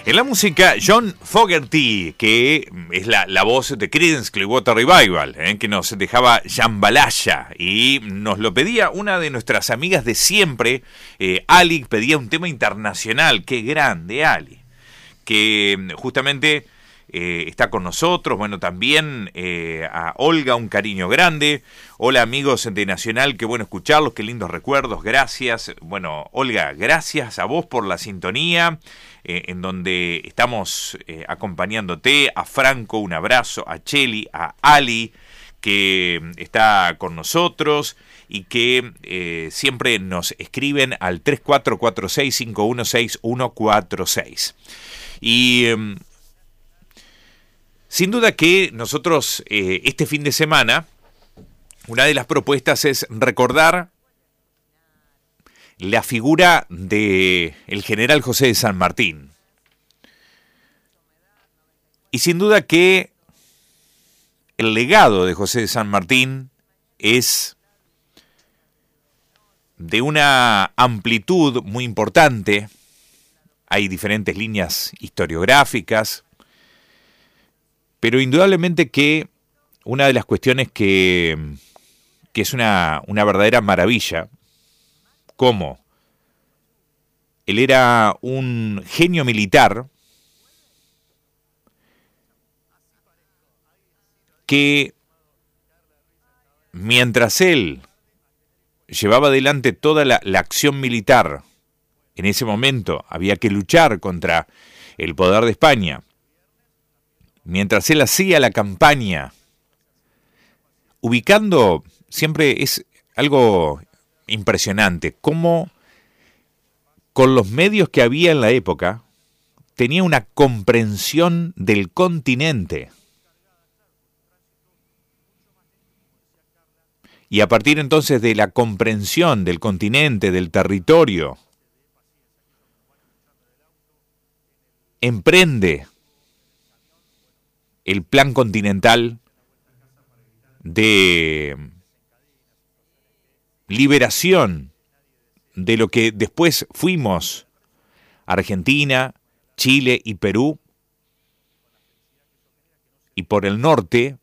En la música, John Fogerty, que es la voz de Creedence Clearwater Revival, que nos dejaba Jambalaya, y nos lo pedía una de nuestras amigas de siempre, Ali, pedía un tema internacional. Qué grande, Ali, que justamente está con nosotros. Bueno, también a Olga, un cariño grande. Hola amigos de Nacional, qué bueno escucharlos, qué lindos recuerdos, gracias. Bueno, Olga, gracias a vos por la sintonía, en donde estamos acompañándote. A Franco, un abrazo, a Cheli, a Ali, que está con nosotros y que siempre nos escriben al 3446-516146. Y sin duda que nosotros este fin de semana, una de las propuestas es recordar la figura de el general José de San Martín. Y sin duda que el legado de José de San Martín es de una amplitud muy importante. Hay diferentes líneas historiográficas, pero indudablemente que una de las cuestiones que es una verdadera maravilla, cómo él era un genio militar que, mientras él llevaba adelante toda la acción militar, en ese momento había que luchar contra el poder de España. Mientras él hacía la campaña, ubicando, siempre es algo impresionante, cómo con los medios que había en la época, tenía una comprensión del continente. Y a partir entonces de la comprensión del continente, del territorio, emprende el plan continental de liberación de lo que después fuimos Argentina, Chile y Perú, y por el norte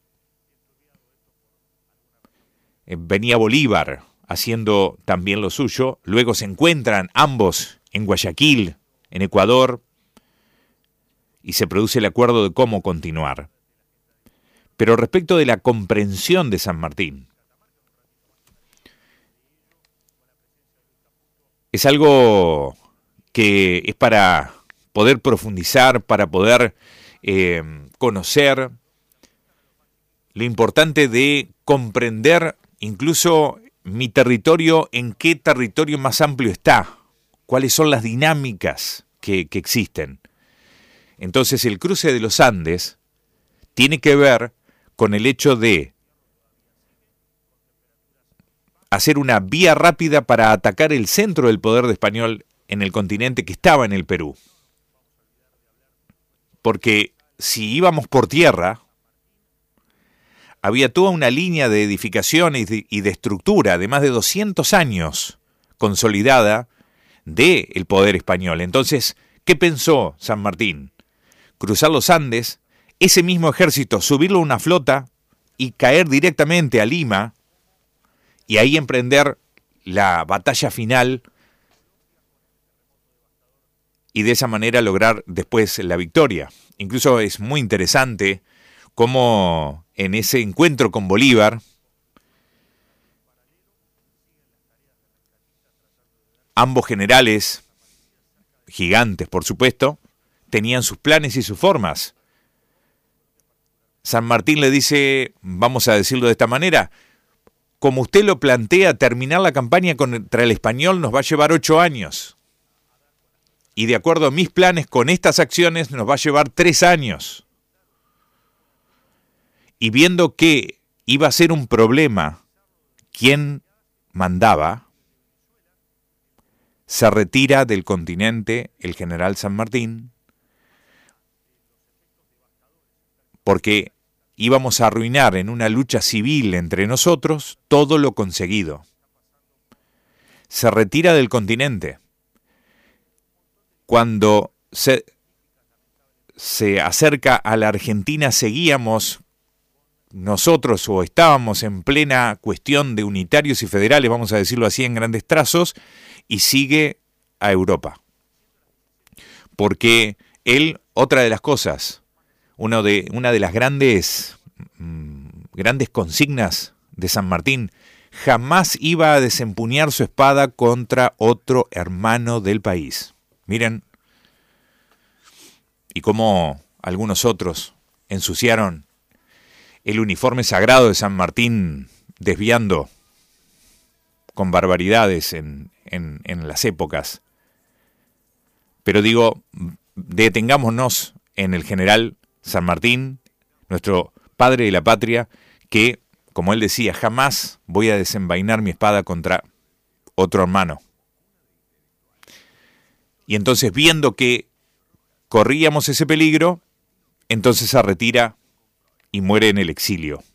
venía Bolívar haciendo también lo suyo. Luego se encuentran ambos en Guayaquil, en Ecuador, y se produce el acuerdo de cómo continuar. Pero respecto de la comprensión de San Martín, es algo que es para poder profundizar, para poder conocer lo importante de comprender incluso mi territorio, en qué territorio más amplio está, cuáles son las dinámicas que existen. Entonces el cruce de los Andes tiene que ver con el hecho de hacer una vía rápida para atacar el centro del poder de español en el continente, que estaba en el Perú. Porque si íbamos por tierra, había toda una línea de edificación y de estructura de más de 200 años consolidada del poder español. Entonces, ¿qué pensó San Martín? Cruzar los Andes, ese mismo ejército, subirlo a una flota y caer directamente a Lima, y ahí emprender la batalla final, y de esa manera lograr después la victoria. Incluso es muy interesante cómo en ese encuentro con Bolívar, ambos generales, gigantes por supuesto, tenían sus planes y sus formas. San Martín le dice, vamos a decirlo de esta manera, como usted lo plantea, terminar la campaña contra el español nos va a llevar 8 años. Y de acuerdo a mis planes, con estas acciones nos va a llevar 3 años. Y viendo que iba a ser un problema quién mandaba, se retira del continente el general San Martín, porque íbamos a arruinar en una lucha civil entre nosotros todo lo conseguido. Se retira del continente. Cuando se se acerca a la Argentina, seguíamos nosotros o estábamos en plena cuestión de unitarios y federales, vamos a decirlo así en grandes trazos, y sigue a Europa. Porque él, otra de las cosas, una de las grandes consignas de San Martín, jamás iba a desempuñar su espada contra otro hermano del país. Miren, y cómo algunos otros ensuciaron el uniforme sagrado de San Martín, desviando con barbaridades en las épocas. Pero digo, detengámonos en el general San Martín, nuestro padre de la patria, que, como él decía, jamás voy a desenvainar mi espada contra otro hermano. Y entonces, viendo que corríamos ese peligro, entonces se retira y muere en el exilio.